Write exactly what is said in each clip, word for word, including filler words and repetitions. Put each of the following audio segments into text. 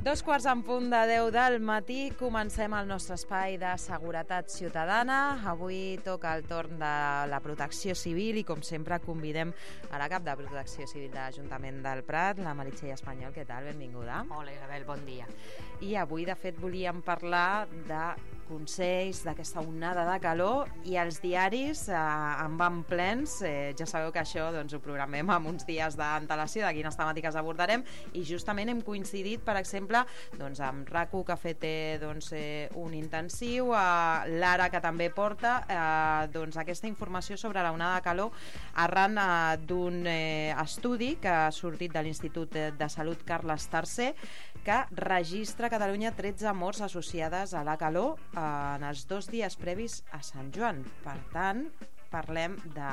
Dos quarts en punt de deu del matí, comencem el nostre espai de seguretat ciutadana. Avui toca el torn de la protecció civil i, com sempre, convidem a la cap de protecció civil de l'Ajuntament del Prat, la Meritxell Espanyol. Què tal? Benvinguda. Hola, Isabel, bon dia. I avui, de fet, volíem parlar de consells, d'aquesta onada de calor, i els diaris eh, en van plens. Eh, ja sabeu que això doncs, ho programem amb uns dies d'antelació de quines temàtiques abordarem, i justament hem coincidit, per exemple, doncs, amb RAC1, que ha fet eh, doncs, eh, un intensiu, eh, l'Ara, que també porta eh, doncs, aquesta informació sobre la onada de calor arran eh, d'un eh, estudi que ha sortit de l'Institut de Salut Carles tercer, que registra a Catalunya tretze morts associades a la calor en els dos dies previs a Sant Joan. Per tant, parlem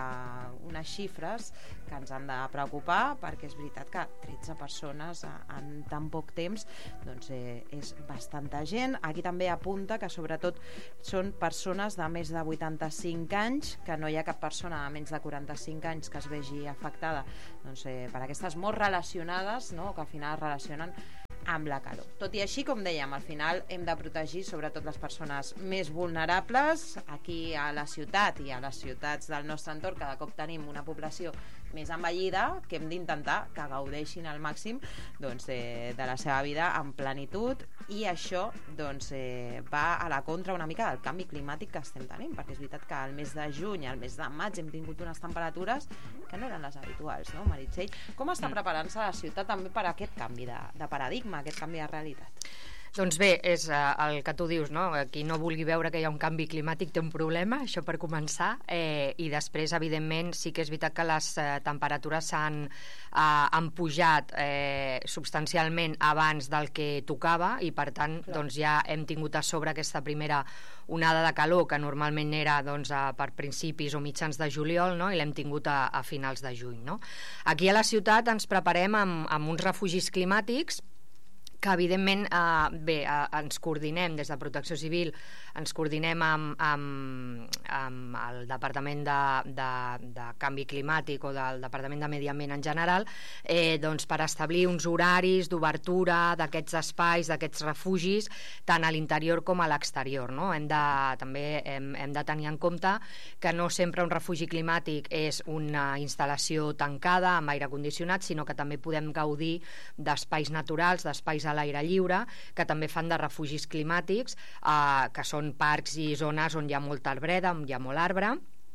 d'unes xifres que ens han de preocupar, perquè és veritat que tretze persones en tan poc temps doncs, eh, és bastanta gent. Aquí també apunta que sobretot són persones de més de vuitanta-cinc anys, que no hi ha cap persona de menys de quaranta-cinc anys que es vegi afectada doncs, eh, per aquestes morts relacionades, no?, que al final es relacionen amb la calor. Tot i així, com dèiem, al final hem de protegir sobretot les persones més vulnerables. Aquí a la ciutat i a les ciutats del nostre entorn cada cop tenim una població més envellida, que hem d'intentar que gaudeixin al màxim doncs, eh, de la seva vida en plenitud, i això doncs, eh, va a la contra una mica del canvi climàtic que estem tenint, perquè és veritat que al mes de juny, al mes de maig hem tingut unes temperatures que no eren les habituals, no, Meritxell? Com està preparant-se la ciutat també per aquest canvi de, de paradigma, aquest canvi de realitat? Doncs bé, és uh, el que tu dius, no? Qui no vulgui veure que hi ha un canvi climàtic té un problema, això per començar, eh, i després, evidentment, sí que és veritat que les eh, temperatures s'han eh, han pujat eh, substancialment abans del que tocava, i per tant doncs, ja hem tingut a sobre aquesta primera onada de calor, que normalment era doncs, a, per principis o mitjans de juliol, no? I l'hem tingut a, a finals de juny, no? Aquí a la ciutat ens preparem amb, amb uns refugis climàtics que evidentment eh, bé, eh, ens coordinem des de Protecció Civil, ens coordinem amb, amb, amb el Departament de, de, de Canvi Climàtic o del Departament de Medi Ambient en general, eh, doncs per establir uns horaris d'obertura d'aquests espais, d'aquests refugis, tant a l'interior com a l'exterior, no? Hem de, també hem, hem de tenir en compte que no sempre un refugi climàtic és una instal·lació tancada amb aire condicionat, sinó que també podem gaudir d'espais naturals, d'espais a l'aire lliure, que també fan de refugis climàtics, eh, que són parcs i zones on hi ha molta arbreda, on hi ha molt arbre,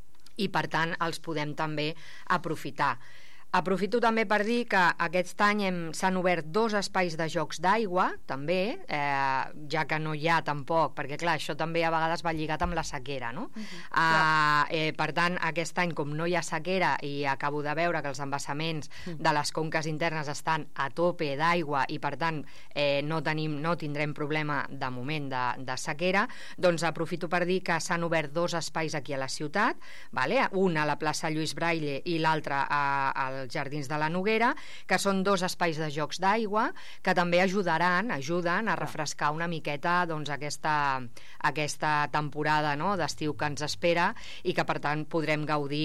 i per tant els podem també aprofitar. Aprofito també per dir que aquest any s'han obert dos espais de jocs d'aigua, també, eh, ja que no hi ha tampoc, perquè clar, això també a vegades va lligat amb la sequera, no? Uh-huh. uh, eh, per tant, aquest any, com no hi ha sequera, i acabo de veure que els embassaments uh-huh. de les conques internes estan a tope d'aigua, i per tant eh, no, tenim, no tindrem problema de moment de, de sequera, doncs aprofito per dir que s'han obert dos espais aquí a la ciutat, vale? Un a la plaça Lluís Braille i l'altre al als Jardins de la Noguera, que són dos espais de jocs d'aigua que també ajudaran, ajuden a refrescar una miqueta doncs, aquesta, aquesta temporada, no?, d'estiu que ens espera, i que per tant podrem gaudir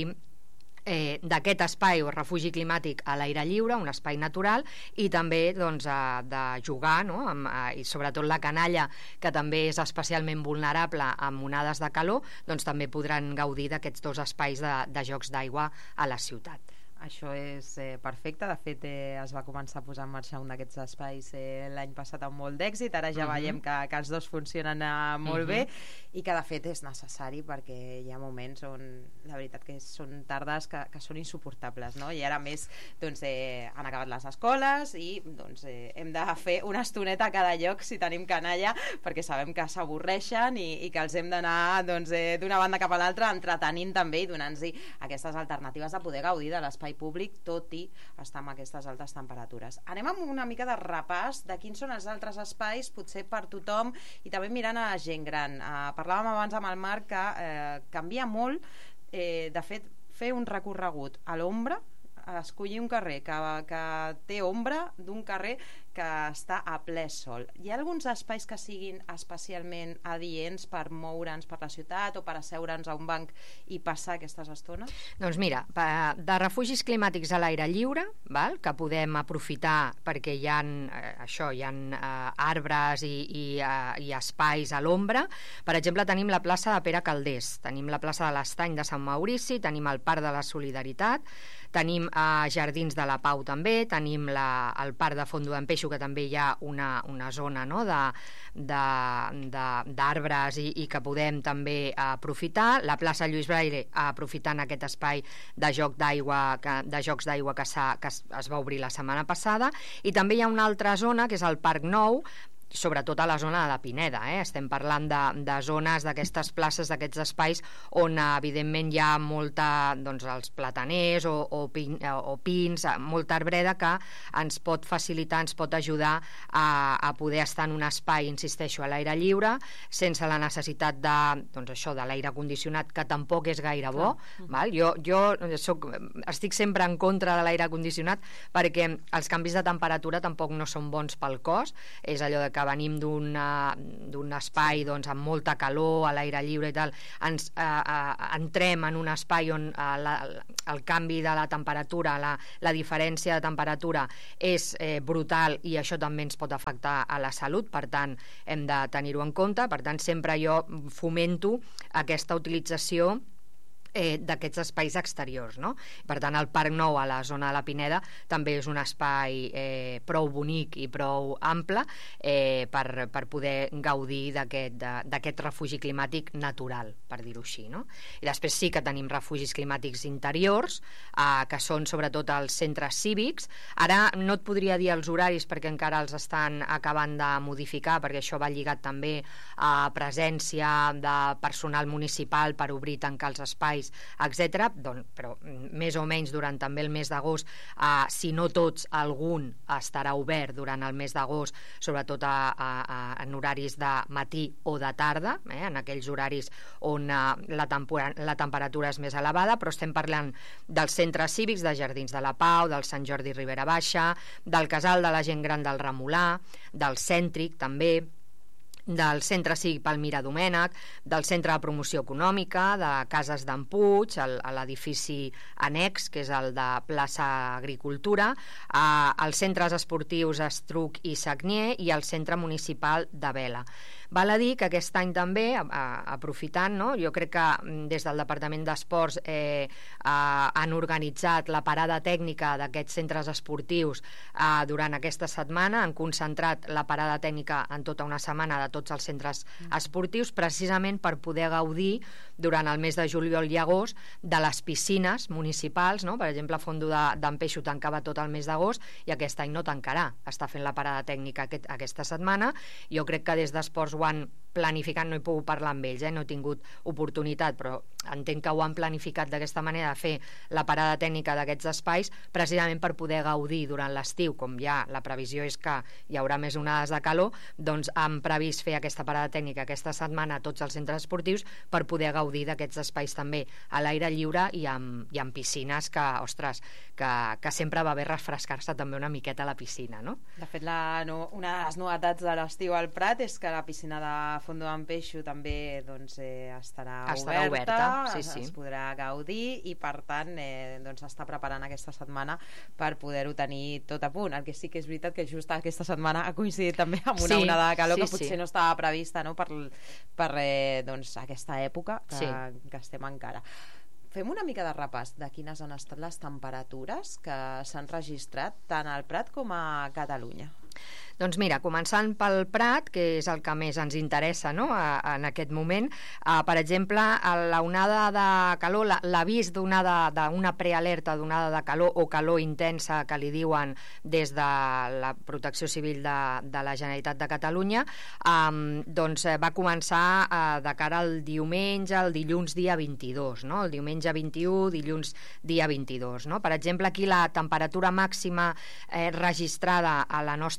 Eh, d'aquest espai o refugi climàtic a l'aire lliure, un espai natural, i també doncs, eh, de jugar, no? amb, eh, i sobretot la canalla, que també és especialment vulnerable amb onades de calor, doncs també podran gaudir d'aquests dos espais de, de jocs d'aigua a la ciutat. Això és eh, perfecte. De fet, eh, es va començar a posar en marxa un d'aquests espais eh, l'any passat amb molt d'èxit. Ara ja uh-huh. veiem que, que els dos funcionen eh, molt uh-huh. bé, i que de fet és necessari, perquè hi ha moments on la veritat que són tardes que, que són insuportables, no? I ara més doncs, eh, han acabat les escoles i doncs, eh, hem de fer una estoneta a cada lloc si tenim canalla, perquè sabem que s'avorreixen i, i que els hem d'anar doncs, eh, d'una banda cap a l'altra entretenint també i donant-los aquestes alternatives de poder gaudir de l'espai públic, tot i estar amb aquestes altes temperatures. Anem amb una mica de repàs de quins són els altres espais, potser per tothom, i també mirant a la gent gran. Eh, parlàvem abans amb el Marc que eh, canvia molt, eh, de fet, fer un recorregut a l'ombra escollir un carrer que, que té ombra d'un carrer que està a ple sol. Hi ha alguns espais que siguin especialment adients per moure'ns per la ciutat o per asseure'ns a un banc i passar aquestes estones? Doncs mira, de refugis climàtics a l'aire lliure, val? Que podem aprofitar perquè hi ha, eh, això, hi ha eh, arbres i, i, eh, i espais a l'ombra. Per exemple, tenim la plaça de Pere Calders, tenim la plaça de l'Estany de Sant Maurici, tenim el Parc de la Solidaritat, tenim eh, Jardins de la Pau també, tenim la, el Parc de Fondo d'en Peixo, que també hi ha una, una zona, no?, d'arbres i, i que podem també aprofitar. La plaça Lluís Braire, aprofitant aquest espai de joc d'aigua que, de jocs d'aigua que, que es, es va obrir la setmana passada. I també hi ha una altra zona, que és el Parc Nou, sobretot a la zona de Pineda, eh? Estem parlant de, de zones d'aquestes places, d'aquests espais on evidentment hi ha molta, doncs, els plataners o, o, pin, o pins, molta arbreda que ens pot facilitar, ens pot ajudar a, a poder estar en un espai, insisteixo, a l'aire lliure, sense la necessitat de, doncs això, de l'aire condicionat, que tampoc és gaire bo. Uh-huh. Val? Jo, jo soc, estic sempre en contra de l'aire condicionat perquè els canvis de temperatura tampoc no són bons pel cos, és allò de que venim d'un espai, doncs, amb molta calor, a l'aire lliure i tal, ens eh, eh, entrem en un espai on eh, la, el canvi de la temperatura, la, la diferència de temperatura és eh, brutal i això també ens pot afectar a la salut, per tant hem de tenir-ho en compte. Per tant, sempre jo fomento aquesta utilització Eh, d'aquests espais exteriors, no? Per tant, el Parc Nou a la zona de la Pineda també és un espai eh, prou bonic i prou ample eh, per, per poder gaudir d'aquest refugi climàtic natural, per dir-ho així, no? I després sí que tenim refugis climàtics interiors, eh, que són sobretot els centres cívics. Ara no et podria dir els horaris perquè encara els estan acabant de modificar, perquè això va lligat també a presència de personal municipal per obrir i tancar els espais, etcètera. Doncs, però més o menys durant també el mes d'agost, eh, si no tots, algun estarà obert durant el mes d'agost, sobretot a, a, a, en horaris de matí o de tarda, eh, en aquells horaris on eh, la, la temperatura és més elevada, però estem parlant dels centres cívics, de Jardins de la Pau, del Sant Jordi Ribera Baixa, del Casal de la Gent Gran del Remolà, del Cèntric també, del Centre Cívic Palmira Domènech, del Centre de Promoció Econòmica, de Cases d'en Puig, el, l'edifici annex, que és el de Plaça Agricultura, eh, els centres esportius Estruc i Sagnier i el Centre Municipal de Vela. Val a dir que aquest any també, a, a, aprofitant, no? Jo crec que des del Departament d'Esports eh, eh, han organitzat la parada tècnica d'aquests centres esportius eh, durant aquesta setmana, han concentrat la parada tècnica en tota una setmana de tots els centres esportius, precisament per poder gaudir durant el mes de juliol i agost de les piscines municipals, no? Per exemple, Fondo d'en Peixo tancava tot el mes d'agost i aquest any no tancarà, està fent la parada tècnica aquest, aquesta setmana. Jo crec que des d'Esports ho han planificat, no he pogut parlar amb ells, eh? No he tingut oportunitat, però entenc que ho han planificat d'aquesta manera, de fer la parada tècnica d'aquests espais, precisament per poder gaudir durant l'estiu, com ja la previsió és que hi haurà més onades de calor, doncs han previst fer aquesta parada tècnica aquesta setmana a tots els centres esportius per poder gaudir d'aquests espais també a l'aire lliure i amb, i amb piscines que, ostres, que, que sempre va bé refrescar-se també una miqueta a la piscina, no? De fet, la, no, una de les novetats de l'estiu al Prat és que la piscina de Fondo d'en Peixo també doncs, eh, estarà, estarà oberta, oberta sí, es, sí. es podrà gaudir i per tant eh, doncs, està preparant aquesta setmana per poder-ho tenir tot a punt. El que sí que és veritat que just aquesta setmana ha coincidit també amb una sí, onada de calor sí, que potser sí. no estava prevista, no? per, per eh, doncs, aquesta època que, sí. que estem encara. Fem una mica de repàs de quines han estat les temperatures que s'han registrat tant al Prat com a Catalunya. Doncs mira, començant pel Prat, que és el que més ens interessa, no?, a, a, en aquest moment, uh, per exemple, la onada de calor, la, l'avís d'onada, d'una prealerta d'onada de calor o calor intensa que li diuen des de la Protecció Civil de, de la Generalitat de Catalunya, um, doncs va començar uh, de cara al diumenge, el dilluns dia vint-i-dos, no?, el diumenge vint-i-u, dilluns dia vint-i-dos, no? Per exemple, aquí la temperatura màxima eh, registrada a la nostra estació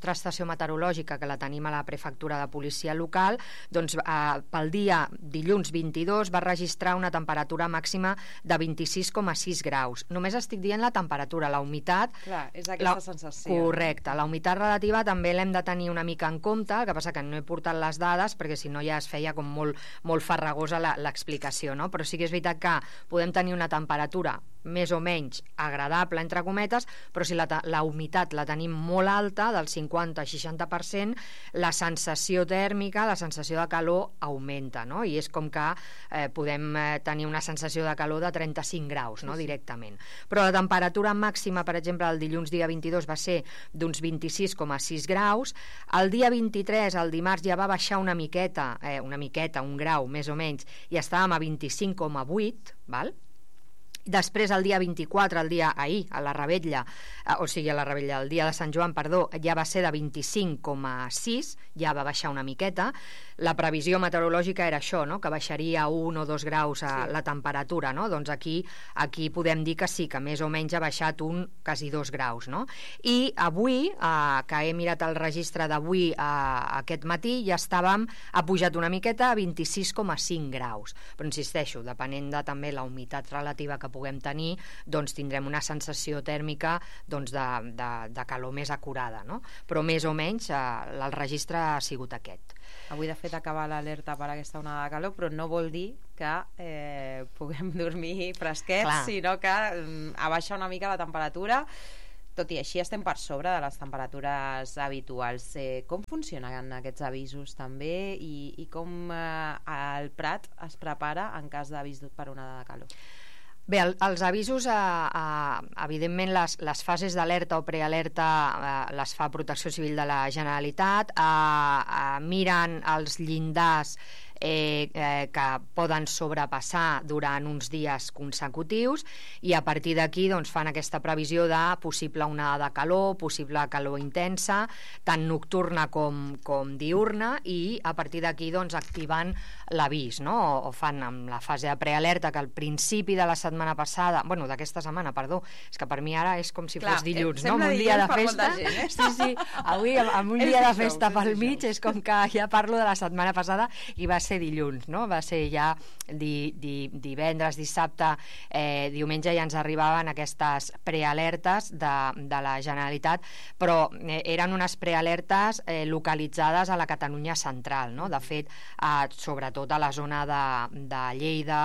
meteorològica, que la tenim a la prefectura de policia local, doncs eh, pel dia dilluns vint-i-dos va registrar una temperatura màxima de vint-i-sis coma sis graus. Només estic dient la temperatura, la humitat... Clar, és aquesta la... sensació. Correcte. La humitat relativa també l'hem de tenir una mica en compte, el que passa que no he portat les dades perquè si no ja es feia com molt, molt farragosa l'explicació, no? Però sí que és veritat que podem tenir una temperatura més o menys agradable, entre cometes, però si la, la humitat la tenim molt alta, del cinquanta a seixanta per cent, la sensació tèrmica, la sensació de calor augmenta, no? I és com que eh, podem eh, tenir una sensació de calor de trenta-cinc graus, no? Sí, sí. Directament. Però la temperatura màxima, per exemple, el dilluns dia vint-i-dos va ser d'uns vint-i-sis coma sis graus, el dia vint-i-tres, el dimarts, ja va baixar una miqueta, eh, una miqueta, un grau més o menys, i estàvem a vint-i-cinc coma vuit, val? Després, el dia vint-i-quatre, el dia ahir, a la Revetlla, eh, o sigui, a la Revetlla, el dia de Sant Joan, perdó, ja va ser de vint-i-cinc coma sis, ja va baixar una miqueta. La previsió meteorològica era això, no?, que baixaria un o dos graus a sí. la temperatura, no? Doncs aquí, aquí podem dir que sí, que més o menys ha baixat un, quasi dos graus, no? I avui, eh, que he mirat el registre d'avui eh, aquest matí, ja estàvem, ha pujat una miqueta a vint-i-sis coma cinc graus. Però insisteixo, depenent de també la humitat relativa que puguem tenir, doncs tindrem una sensació tèrmica doncs, de, de, de calor més acurada, no? Però més o menys eh, el registre ha sigut aquest. Avui, de fet, acaba l'alerta per aquesta onada de calor, però no vol dir que eh, puguem dormir fresquets, Clar. sinó que mm, abaixa una mica la temperatura. Tot i així estem per sobre de les temperatures habituals. Eh, com funcionen aquests avisos també i, i com eh, el Prat es prepara en cas d'avís per onada de calor? Bé, el, els avisos, eh, eh, evidentment les, les fases d'alerta o prealerta eh, les fa Protecció Civil de la Generalitat, eh, eh, miren els llindars Eh, eh, que poden sobrepassar durant uns dies consecutius i a partir d'aquí doncs, fan aquesta previsió de possible onada de calor, possible calor intensa, tant nocturna com, com diurna, i a partir d'aquí doncs, activen l'avís, no? O, o fan amb la fase de prealerta, que al principi de la setmana passada, bueno, d'aquesta setmana, perdó, és que per mi ara és com si Clar, fos dilluns, no? Un dia de festa. Gent, eh? Sí, sí, avui amb, amb un dia de festa pel mig és com que ja parlo de la setmana passada i va ser dilluns, no? Va ser ja di, di, divendres, dissabte, eh, diumenge ja ens arribaven aquestes prealertes de, de la Generalitat, però eh, eren unes prealertes eh, localitzades a la Catalunya central, no? De fet, eh, sobretot a la zona de, de Lleida,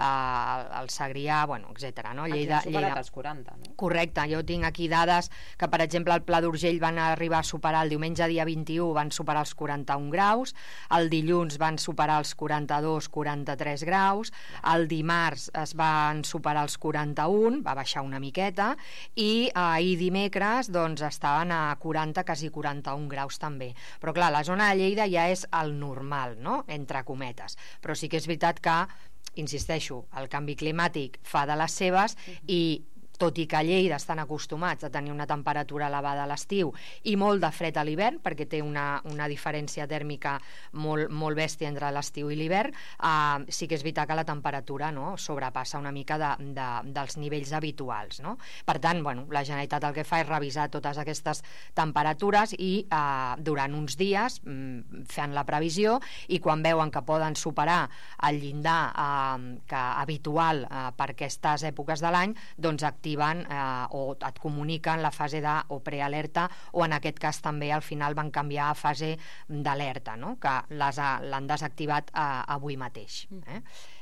eh, el Segrià, bueno, etcètera, no? Lleida, aquí han superat Lleida. Els quaranta, no? Correcte, jo tinc aquí dades que, per exemple, al Pla d'Urgell van arribar a superar el diumenge dia vint-i-u, van superar els quaranta-un graus, el dilluns van superar els quaranta-dos quaranta-tres graus, el dimarts es van superar els quaranta-un, va baixar una miqueta, i ahir dimecres doncs estaven a quaranta, quasi quaranta-un graus també. Però clar, la zona de Lleida ja és el normal, no?, entre cometes. Però sí que és veritat que, insisteixo, el canvi climàtic fa de les seves i tot i que a Lleida estan acostumats a tenir una temperatura elevada a l'estiu i molt de fred a l'hivern, perquè té una, una diferència tèrmica molt, molt bèstia entre l'estiu i l'hivern, eh, sí que és veritat que la temperatura, no?, sobrepassa una mica de, de, dels nivells habituals, no? Per tant, bueno, la Generalitat el que fa és revisar totes aquestes temperatures i eh, durant uns dies mm, fan la previsió, i quan veuen que poden superar el llindar eh, que habitual eh, per aquestes èpoques de l'any, doncs activen Eh, o et comuniquen la fase de o prealerta, o en aquest cas també al final van canviar a fase d'alerta, no?, que l'han desactivat eh, avui mateix. Eh?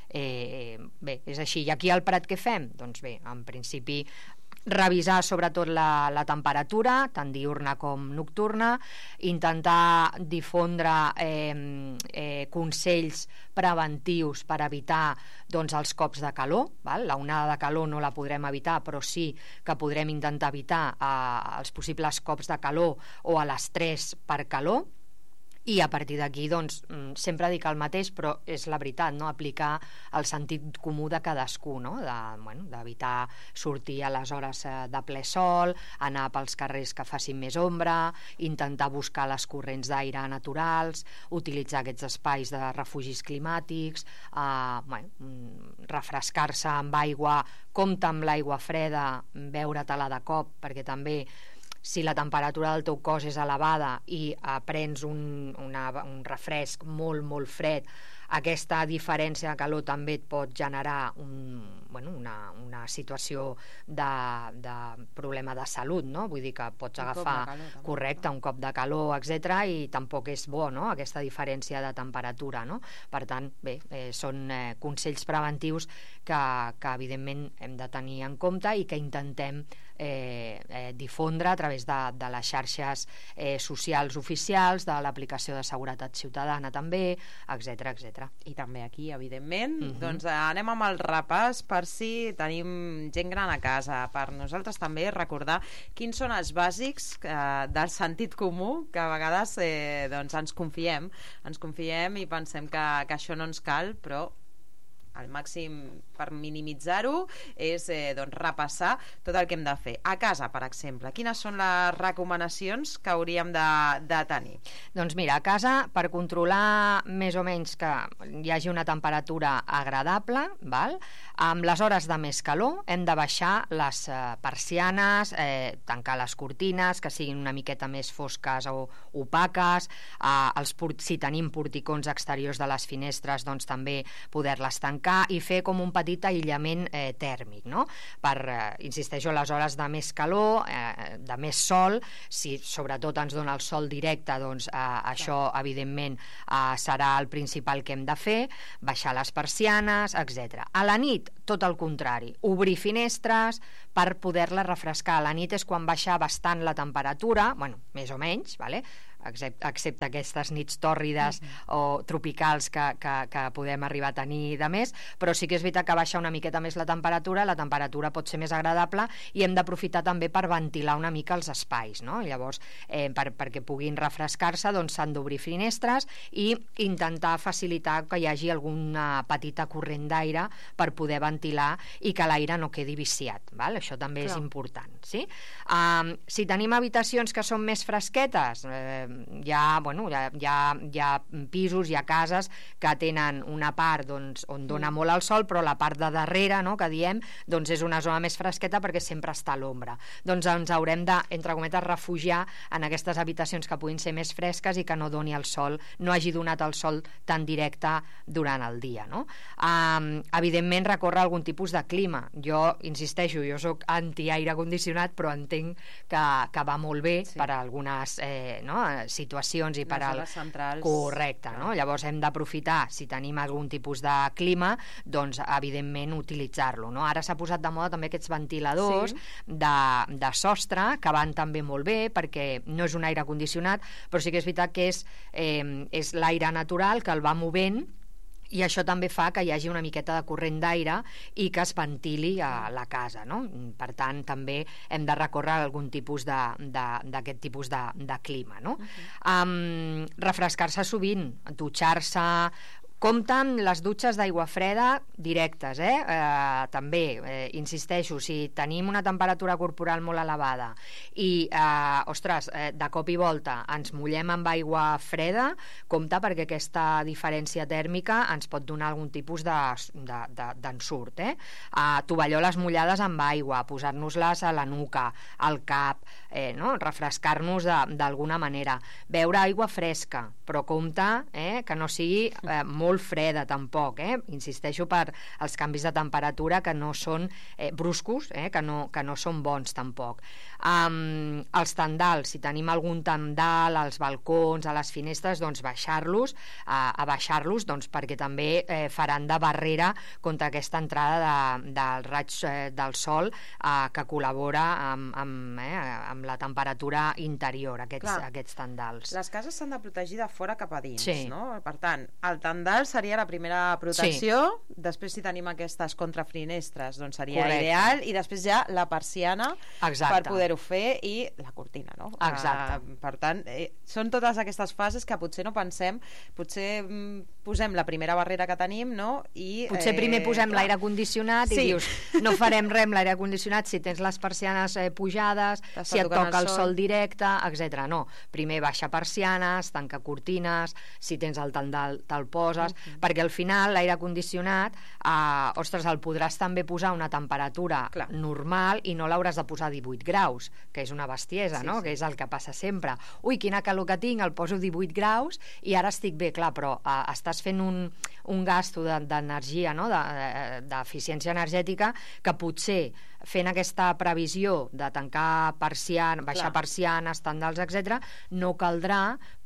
Eh, bé, és així. I aquí al Prat què fem? Doncs bé, en principi revisar sobretot la, la temperatura, tant diurna com nocturna, intentar difondre eh, eh, consells preventius per evitar doncs, els cops de calor, val? La onada de calor no la podrem evitar, però sí que podrem intentar evitar eh, els possibles cops de calor o l'estrès per calor. I a partir d'aquí, doncs, sempre dic el mateix, però és la veritat, no?, aplicar el sentit comú de cadascú, no?, de, bueno, d'evitar sortir a les hores de ple sol, anar pels carrers que facin més ombra, intentar buscar les corrents d'aire naturals, utilitzar aquests espais de refugis climàtics, eh, bueno, refrescar-se amb aigua, compte amb l'aigua freda, beure-te-la de cop, perquè també si la temperatura del teu cos és elevada i eh, prens un, una, un refresc molt, molt fred, aquesta diferència de calor també et pot generar un, bueno, una, una situació de, de problema de salut, no? Vull dir que pots un agafar, calor, també, correcte, no? un cop de calor, etcètera, i tampoc és bo, no?, aquesta diferència de temperatura, no? Per tant, bé, eh, són eh, consells preventius que, que evidentment hem de tenir en compte i que intentem Eh, eh, difondre a través de, de les xarxes eh, socials oficials, de l'aplicació de seguretat ciutadana també, etcètera, etcètera. I també aquí, evidentment. Uh-huh. Doncs eh, anem amb el repàs per si tenim gent gran a casa. Per nosaltres també recordar quins són els bàsics eh, del sentit comú que a vegades eh, doncs ens confiem. Ens confiem i pensem que, que això no ens cal, però al màxim per minimitzar-ho és eh, doncs repassar tot el que hem de fer. A casa, per exemple, quines són les recomanacions que hauríem de, de tenir? Doncs mira, a casa, per controlar més o menys que hi hagi una temperatura agradable, val? Amb les hores de més calor hem de baixar les eh, persianes, eh, tancar les cortines, que siguin una miqueta més fosques o opaques, eh, els port- si tenim porticons exteriors de les finestres, doncs també poder-les tancar i fer com un petit aïllament eh, tèrmic, no? Per, eh, insisteixo, les hores de més calor, eh, de més sol, si sobretot ens dona el sol directe, doncs eh, això evidentment eh, serà el principal que hem de fer, baixar les persianes, etcètera. A la nit, tot el contrari, obrir finestres per poder-la refrescar. A la nit és quan baixa bastant la temperatura, bueno, més o menys, vale? excepte, excepte aquestes nits tòrrides uh-huh. o tropicals que, que, que podem arribar a tenir de més, però sí que és veritat que baixa una miqueta més la temperatura, la temperatura pot ser més agradable i hem d'aprofitar també per ventilar una mica els espais, no? Llavors, eh, per, perquè puguin refrescar-se, doncs s'han d'obrir finestres i intentar facilitar que hi hagi alguna petita corrent d'aire per poder ventilar i que l'aire no quedi viciat, val? Això també Clar. És important, sí? Um, si tenim habitacions que són més fresquetes, eh, hi ha, bueno, hi ha, hi ha, hi ha pisos, hi ha cases que tenen una part doncs, on dona mm. molt el sol, però la part de darrere, no, que diem, doncs és una zona més fresqueta perquè sempre està a l'ombra. Doncs ens haurem de, entre cometes, refugiar en aquestes habitacions que puguin ser més fresques i que no doni el sol, no hagi donat el sol tan directe durant el dia, no? Um, evidentment, recórrer algun tipus de clima. Jo, insisteixo, jo soc anti-aire condicionat, però entenc que, que va molt bé sí. per a algunes eh, no, situacions i per les al... centrals. Correcte, no? Llavors hem d'aprofitar, si tenim algun tipus de clima, doncs evidentment utilitzar-lo, no? Ara s'ha posat de moda també aquests ventiladors sí. de, de sostre, que van també molt bé perquè no és un aire condicionat, però sí que és veritat que és, eh, és l'aire natural que el va movent i això també fa que hi hagi una miqueta de corrent d'aire i que es ventili a la casa, no? Per tant, també hem de recórrer a algun tipus d'aquest tipus de, de clima, no? Uh-huh. Um, refrescar-se sovint, dutxar-se, compte amb les dutxes d'aigua freda directes, eh? Eh, també, eh, insisteixo, si tenim una temperatura corporal molt elevada i, eh, ostres, eh, de cop i volta ens mullem amb aigua freda, compte perquè aquesta diferència tèrmica ens pot donar algun tipus d'ensurt, de, de, eh? Eh, tovalloles mullades amb aigua, posar-nos-les a la nuca, al cap, eh, no? Refrescar-nos d'alguna manera. Beure aigua fresca, però compte eh, que no sigui eh, molt molt freda tampoc, eh? Insisteixo per els canvis de temperatura que no són eh, bruscos, eh? que, no, que no són bons tampoc. Um, els tendals, si tenim algun tendal als balcons, a les finestres, doncs baixar-los, a, a baixar-los doncs, perquè també eh, faran de barrera contra aquesta entrada de, del raig eh, del sol eh, que col·labora amb, amb, eh, amb la temperatura interior, aquests, aquests tendals. Les cases s'han de protegir de fora cap a dins, sí. no? Per tant, el tendal seria la primera protecció, sí. Després si tenim aquestes contrafinestres doncs seria Correcte. Ideal, i després ja la persiana Exacte. Per poder-ho fer i la cortina, no? Exacte. Uh, per tant, eh, són totes aquestes fases que potser no pensem, potser mm, posem la primera barrera que tenim, no? I, potser primer posem eh, l'aire condicionat sí. i dius, no farem res amb l'aire condicionat si tens les persianes eh, pujades, si et toca el sol, sol directe, etcètera. No, primer baixa persianes, tanca cortines, si tens el tendal te'l poses, Uh-huh. perquè al final l'aire condicionat eh, ostres, el podràs també posar a una temperatura Clar. Normal i no l'hauràs de posar a divuit graus, graus, que és una bestiesa, sí, no? Sí. Que és el que passa sempre. Ui, quina calor que tinc, el poso divuit graus i ara estic bé, clar, però uh, estàs fent un, un gasto d'energia, no? d'eficiència energètica, que potser fent aquesta previsió de tancar persian, baixar clar. persianes, tendals, etcètera, no caldrà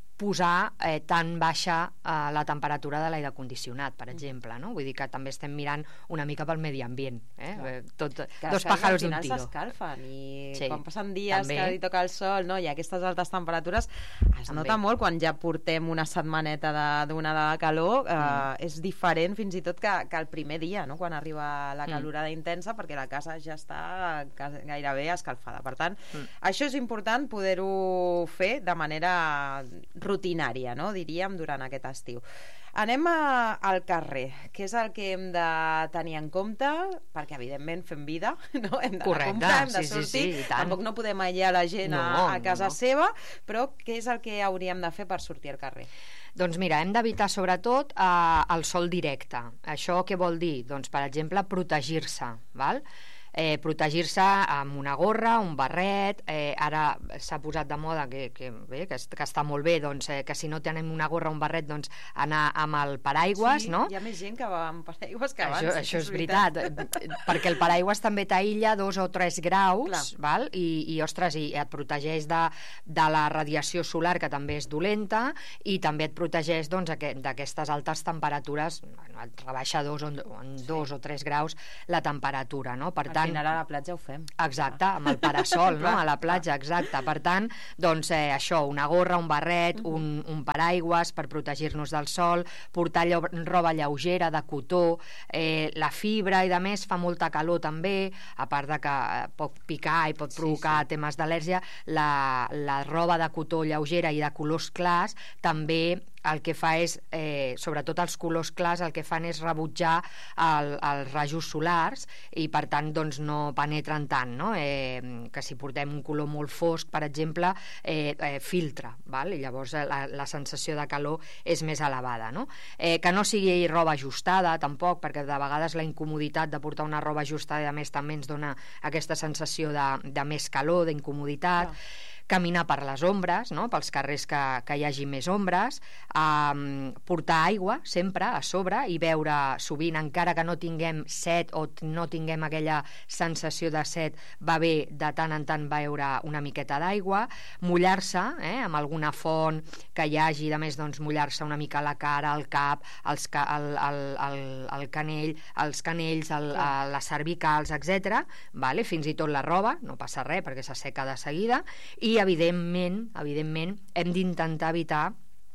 posar eh, tan baixa eh, la temperatura de l'aire condicionat, per exemple, no? Vull dir que també estem mirant una mica pel medi ambient, eh? Clar. Tot, que dos pájaros d'un tiro. Al tiro. final s'escalfen i Sí, quan passen dies també. que li toca el sol, no? I aquestes altes temperatures es També. nota molt quan ja portem una setmaneta d'onada de, de calor, eh, Mm. és diferent fins i tot que, que el primer dia, no? Quan arriba la Mm. calorada intensa, perquè la casa ja està gairebé escalfada. Per tant, Mm. això és important poder-ho fer de manera rutinària, no? Diríem, durant aquest estiu. Anem a, al carrer, que és el que hem de tenir en compte, perquè evidentment fem vida, no? Hem d'anar a comprar, hem de sí, sortir, sí, sí, i tant. tampoc no podem aïllar la gent No, a, a casa no, no. seva, però què és el que hauríem de fer per sortir al carrer? Doncs mira, hem d'evitar sobretot eh, el sol directe. Això què vol dir? Doncs, per exemple, protegir-se, val? Eh, protegir-se amb una gorra, un barret, eh, ara s'ha posat de moda que, que, bé, que, que està molt bé, doncs, eh, que si no tenim una gorra o un barret, doncs anar amb el paraigües, sí, no? Hi ha més gent que va amb paraigües que abans. Això, això és veritat, perquè el paraigües també t'aïlla dos o tres graus, Clar. val? I, i, ostres, i et protegeix de, de la radiació solar, que també és dolenta, i també et protegeix doncs, d'aquestes altes temperatures, bueno, et rebaixa dos, o, en dos sí. o tres graus la temperatura, no? Per Al tant, final a la platja ho fem. exacte, amb el parasol, no? A la platja, exacte. Per tant, doncs eh, això, una gorra, un barret, uh -huh. un, un paraigües per protegir-nos del sol, portar llo roba lleugera de cotó, eh, la fibra i de més fa molta calor també, a part de que eh, pot picar i pot provocar sí, sí. temes d'al·lèrgia, la, la roba de cotó lleugera i de colors clars també el que fa és, eh, sobretot els colors clars, el que fan és rebutjar el, els rajos solars i per tant doncs no penetren tant, no? Eh, que si portem un color molt fosc, per exemple, eh, eh, filtra, val? I llavors la, la sensació de calor és més elevada, no? Eh, que no sigui roba ajustada tampoc, perquè de vegades la incomoditat de portar una roba ajustada i a més també ens dona aquesta sensació de, de més calor, d'incomoditat. Clar. Caminar per les ombres, no? Pels carrers que, que hi hagi més ombres, um, portar aigua sempre a sobre i beure sovint, encara que no tinguem set o no tinguem aquella sensació de set, va bé de tant en tant beure una miqueta d'aigua, mullar-se eh, amb alguna font que hi hagi, de més doncs mullar-se una mica la cara, el cap, els ca el, el, el, el canell, els canells, el, el, les cervicals, etcètera. Vale? Fins i tot la roba, no passa res perquè s'asseca de seguida, i evidentment, evidentment hem d'intentar evitar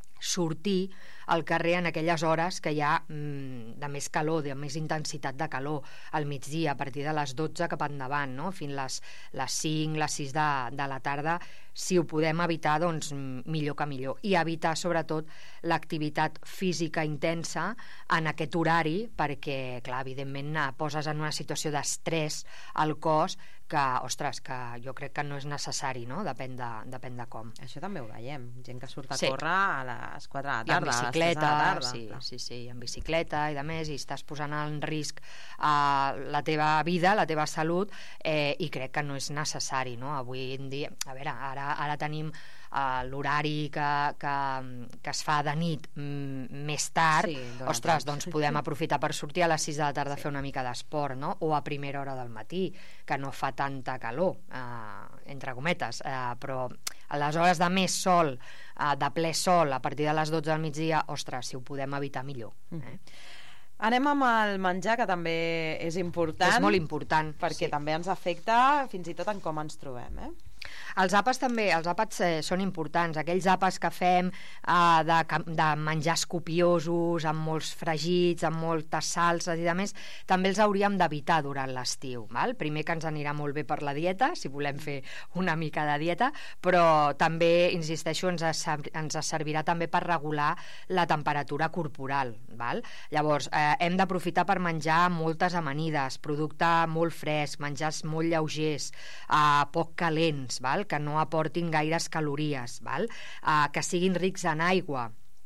sortir al carrer en aquelles hores que hi ha mm, de més calor, de més intensitat de calor, al migdia, a partir de les dotze cap endavant, no? Fins les, les cinc, les sis de, de la tarda, si ho podem evitar, doncs millor que millor. I evitar, sobretot, l'activitat física intensa en aquest horari, perquè, clar, evidentment, poses en una situació d'estrès al cos que, ostres, que jo crec que no és necessari, no? Depèn de, depèn de com. Això també ho veiem, gent que surt a sí. córrer a les quatre de la tarda, I en bicicleta, a les tres de la tarda. Sí, sí, sí, en bicicleta i de més, i estàs posant en risc uh, la teva vida, la teva salut, eh, i crec que no és necessari, no? Avui en dia, a veure, ara, ara tenim uh, l'horari que, que, que es fa de nit mm, més tard, sí, ostres, doncs podem aprofitar per sortir a les sis de la tarda sí. a fer una mica d'esport, no? O a primera hora del matí, que no fa tanta calor, uh, entre cometes, uh, però a les hores de més sol, uh, de ple sol, a partir de les dotze del migdia, ostres, si ho podem evitar millor. Eh? Anem amb el menjar, que també és important. És molt important. Perquè sí. també ens afecta fins i tot en com ens trobem, eh? Els àpats també, els àpats eh, són importants, aquells àpats que fem eh, de, de menjars copiosos, amb molts fregits, amb moltes salses i de més, també els hauríem d'evitar durant l'estiu, val? Primer que ens anirà molt bé per la dieta, si volem fer una mica de dieta, però també, insisteixo, ens, ens servirà també per regular la temperatura corporal, val? Llavors, eh, hem d'aprofitar per menjar moltes amanides, producte molt fresc, menjars molt lleugers, eh, poc calents, val? Que no aportin gaires calories, val? Uh, que siguin rics en aigua. Clar.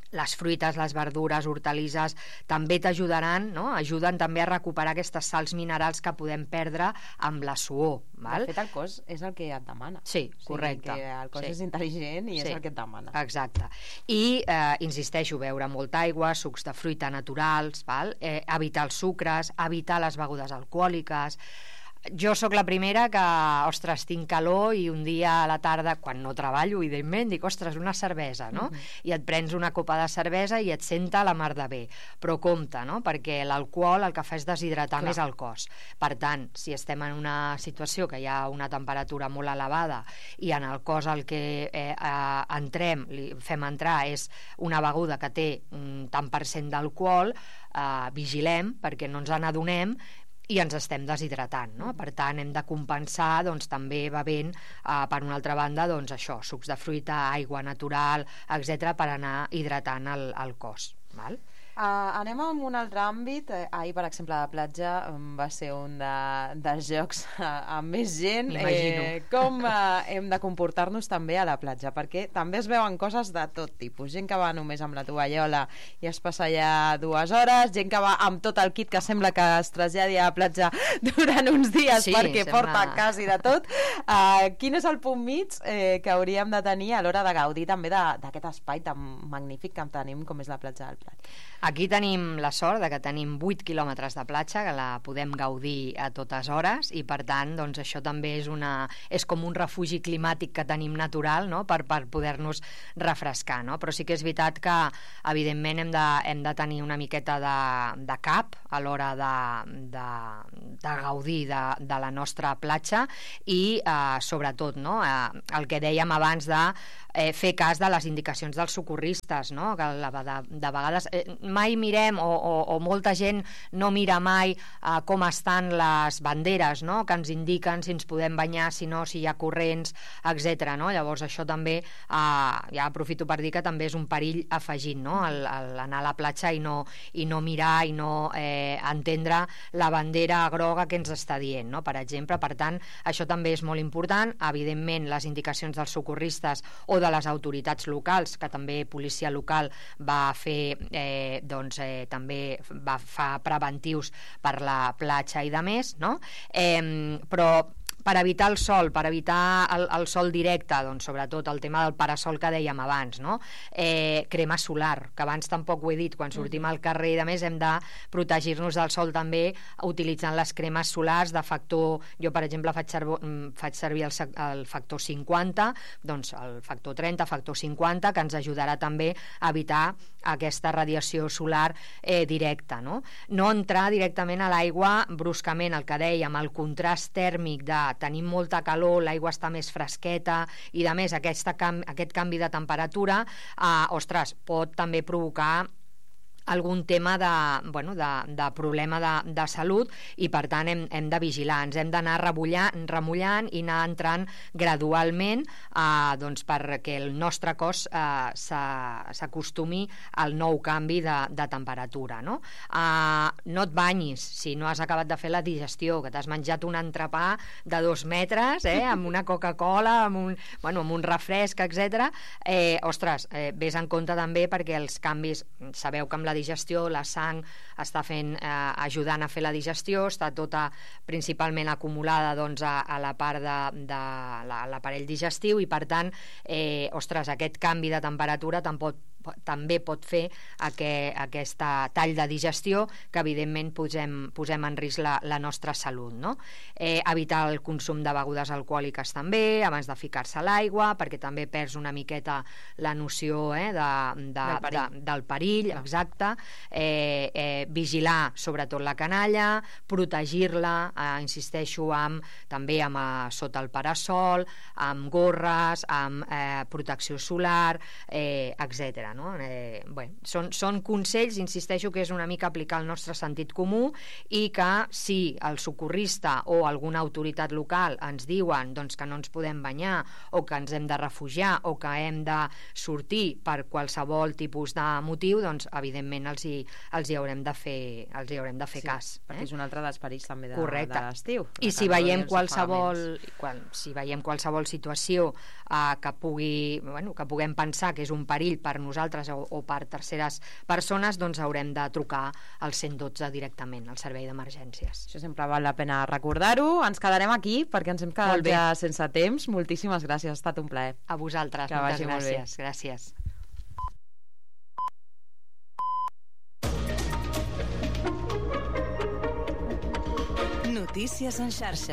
les fruites, les verdures, hortalisses, també t'ajudaran, no? Ajuden també a recuperar aquestes sals minerals que podem perdre amb la suor. Val? De fet, el cos és el que et demana. Sí, o sigui, correcte. Que el cos sí. és intel·ligent i sí. és el que et demana. Exacte. I, eh, insisteixo, beure molta aigua, sucs de fruita naturals, val? Eh, evitar els sucres, evitar les begudes alcohòliques. Jo sóc la primera que, ostres, tinc calor i un dia a la tarda, quan no treballo, evidentment, dic, ostres, una cervesa, no? Mm-hmm. I et prens una copa de cervesa i et senta la mar de bé. Però compte, no? Perquè l'alcohol el que fa és deshidratar Clar. més el cos. Per tant, si estem en una situació que hi ha una temperatura molt elevada i en el cos el que eh, eh, entrem, li fem entrar és una beguda que té un tant per cent d'alcohol, eh, vigilem perquè no ens n'adonem i ens estem deshidratant, no? Per tant, hem de compensar, doncs, també bevent, eh, per una altra banda, doncs, això, sucs de fruita, aigua natural, etcètera, per anar hidratant el, el cos, val? Uh, anem a un altre àmbit. Eh, ahir, per exemple, a la platja um, va ser un de, dels jocs uh, amb més gent. Eh, com uh, hem de comportar-nos també a la platja? Perquè també es veuen coses de tot tipus. Gent que va només amb la tovallola i es passa allà dues hores, gent que va amb tot el kit que sembla que es traslladi a la platja durant uns dies sí, perquè sembla... porta quasi de tot. Uh, quin és el punt mig eh, que hauríem de tenir a l'hora de gaudir també d'aquest espai tan magnífic que tenim com és la platja del Prat? Aquí tenim la sort de que tenim vuit quilòmetres de platja, que la podem gaudir a totes hores, i per tant, doncs, això també és, una, és com un refugi climàtic que tenim natural, no? per, per poder-nos refrescar, no? Però sí que és veritat que, evidentment, hem de, hem de tenir una miqueta de, de cap a l'hora de, de, de gaudir de, de la nostra platja i, eh, sobretot, no? eh, el que dèiem abans de eh, fer cas de les indicacions dels socorristes, no? Que la, de, de vegades eh, mai mirem o, o, o molta gent no mira mai eh, com estan les banderes, no? Que ens indiquen si ens podem banyar, si no, si hi ha corrents, etcètera. No? Llavors això també, eh, ja aprofito per dir que també és un perill afegit, no? El, el anar a la platja i no, i no mirar i no eh, entendre la bandera groga que ens està dient, no? Per exemple. Per tant, això també és molt important. Evidentment, les indicacions dels socorristes o de les autoritats locals, que també policia local va fer eh, doncs eh, també va fa preventius per la platja i de més, no? Eh, però per evitar el sol, per evitar el, el sol directe, doncs sobretot el tema del parasol que dèiem abans, no? Eh, crema solar, que abans tampoc ho he dit, quan sortim al carrer i de més hem de protegir-nos del sol també utilitzant les cremes solars de factor, jo per exemple faig, servo, faig servir el, el factor cinquanta, doncs el factor trenta, factor cinquanta, que ens ajudarà també a evitar aquesta radiació solar eh, directa, no? No entrar directament a l'aigua bruscament, el que dèiem, el contrast tèrmic de tenim molta calor, l'aigua està més fresqueta i de més aquesta, aquest canvi de temperatura eh, ostres, pot també provocar algun tema de, bueno, de, de problema de, de salut i per tant hem, hem de vigilar, ens hem d'anar remullant i anar entrant gradualment eh, doncs perquè el nostre cos eh, s'acostumi al nou canvi de, de temperatura, no? Eh, no et banyis si no has acabat de fer la digestió, que t'has menjat un entrepà de dos metres eh, amb una Coca-Cola, amb un, bueno, amb un refresc, etcètera. Eh, ostres, eh, ves en compte també perquè els canvis, sabeu que amb la digestió, la sang està fent, eh, ajudant a fer la digestió, està tota principalment acumulada doncs, a, a la part de, de la, l'aparell digestiu i per tant, eh, ostres, aquest canvi de temperatura tampoc també pot fer aqu aquesta tall de digestió que evidentment posem, posem en risc la, la nostra salut, no? Eh, evitar el consum de begudes alcohòliques també, abans de ficar-se a l'aigua, perquè també perds una miqueta la noció eh, de, de, del perill, de, del perill no. Exacte. Eh, eh, vigilar sobretot la canalla, protegir-la, eh, insisteixo, amb, també amb, eh, sota el parasol, amb gorres, amb eh, protecció solar, eh, etcètera. No? Eh, bé, són, són consells, insisteixo que és una mica aplicar el nostre sentit comú i que si el socorrista o alguna autoritat local ens diuen doncs, que no ens podem banyar o que ens hem de refugiar o que hem de sortir per qualsevol tipus de motiu, doncs evidentment els hi, els hi haurem de fer, els hi haurem de fer sí, cas. Perquè eh? és un altre dels perills també de, Correcte. de l'estiu. I si veiem qualsevol, quan, si veiem qualsevol situació eh, que, pugui, bueno, que puguem pensar que és un perill per nosaltres nosaltres o, o per terceres persones, doncs haurem de trucar al cent i dotze directament, al servei d'emergències. Això sempre val la pena recordar-ho. Ens quedarem aquí perquè ens hem quedat ja sense temps. Moltíssimes gràcies, ha estat un plaer. A vosaltres, que moltes gràcies. Gràcies. Notícies en xarxa.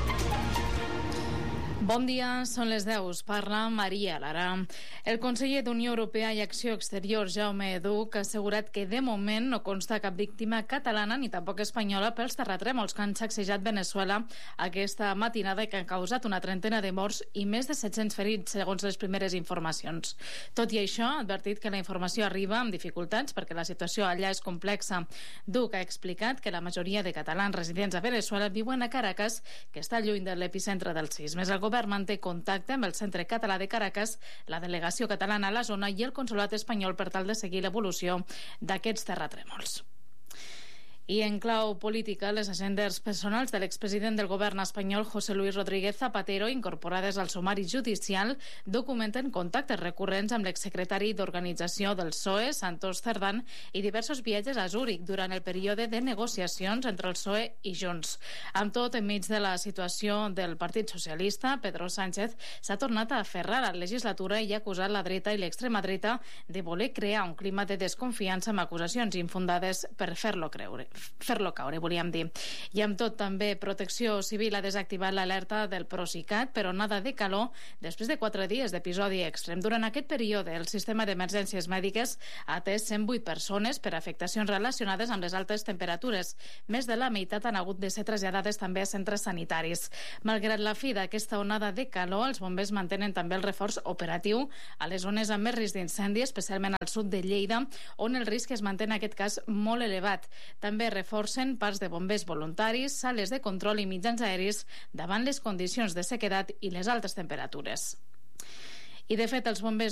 Bon dia, són les deu. Parla Maria Lara. El conseller d'Unió Europea i Acció Exterior, Jaume Duch, ha assegurat que de moment no consta cap víctima catalana ni tampoc espanyola pels terratrèmols que han sacsejat Venezuela aquesta matinada i que han causat una trentena de morts i més de set-cents ferits, segons les primeres informacions. Tot i això, ha advertit que la informació arriba amb dificultats perquè la situació allà és complexa. Duch ha explicat que la majoria de catalans residents a Venezuela viuen a Caracas, que està lluny de l'epicentre dels sismes. El govern manté contacte amb el Centre Català de Caracas, la delegació catalana a la zona i el consolat espanyol per tal de seguir l'evolució d'aquests terratrèmols. I en clau política, les agendes personals de l'expresident del govern espanyol José Luis Rodríguez Zapatero, incorporades al sumari judicial, documenten contactes recurrents amb l'exsecretari d'Organització del P S O E, Santos Cerdán, i diversos viatges a Zúrich durant el període de negociacions entre el P S O E i Junts. Amb tot, enmig de la situació del Partit Socialista, Pedro Sánchez s'ha tornat a aferrar a la legislatura i ha acusat la dreta i l'extrema dreta de voler crear un clima de desconfiança amb acusacions infundades per fer-lo creure. fer-lo caure, volíem dir. I amb tot, també Protecció Civil ha desactivat l'alerta del Procicat per onada de calor després de quatre dies d'episodi extrem. Durant aquest període, el sistema d'emergències mèdiques ha atès cent vuit persones per afectacions relacionades amb les altes temperatures. Més de la meitat han hagut de ser traslladades també a centres sanitaris. Malgrat la fi d'aquesta onada de calor, els bombers mantenen també el reforç operatiu a les zones amb més risc d'incendi, especialment al sud de Lleida, on el risc es manté en aquest cas molt elevat. També reforcen parcs de bombers voluntaris, sales de control i mitjans aeris davant les condicions de sequedat i les altes temperatures. I de fet, els bombers